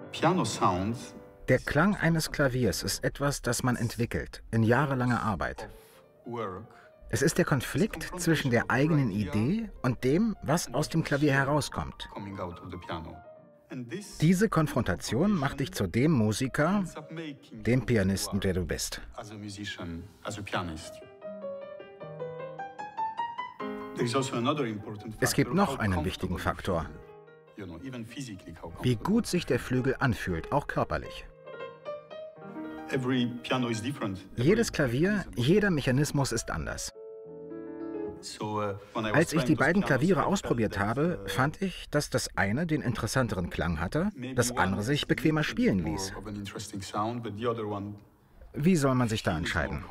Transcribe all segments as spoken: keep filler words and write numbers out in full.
Der Klang eines Klaviers ist etwas, das man entwickelt, in jahrelanger Arbeit. Es ist der Konflikt zwischen der eigenen Idee und dem, was aus dem Klavier herauskommt. Diese Konfrontation macht dich zu dem Musiker, dem Pianisten, der du bist. Es gibt noch einen wichtigen Faktor: wie gut sich der Flügel anfühlt, auch körperlich. Jedes Klavier, jeder Mechanismus ist anders. Als ich die beiden Klaviere ausprobiert habe, fand ich, dass das eine den interessanteren Klang hatte, das andere sich bequemer spielen ließ. Wie soll man sich da entscheiden?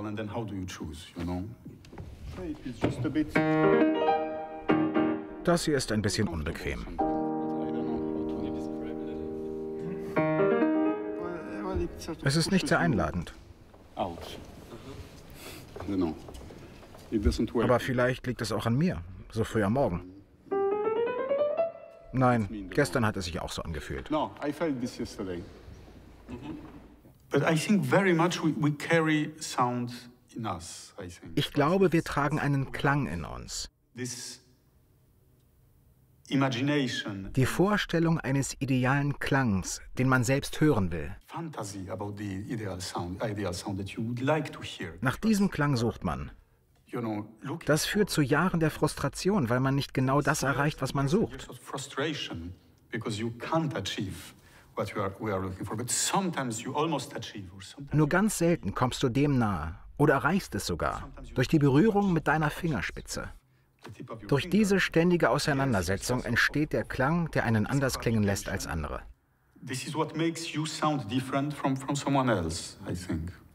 Das hier ist ein bisschen unbequem. Es ist nicht sehr einladend. Aber vielleicht liegt es auch an mir, so früh am Morgen. Nein, gestern hat es sich auch so angefühlt. Ich glaube, wir tragen einen Klang in uns. Die Vorstellung eines idealen Klangs, den man selbst hören will. Nach diesem Klang sucht man. Das führt zu Jahren der Frustration, weil man nicht genau das erreicht, was man sucht. Nur ganz selten kommst du dem nahe oder erreichst es sogar, durch die Berührung mit deiner Fingerspitze. Durch diese ständige Auseinandersetzung entsteht der Klang, der einen anders klingen lässt als andere. This is what makes you sound different from, from someone else, I think.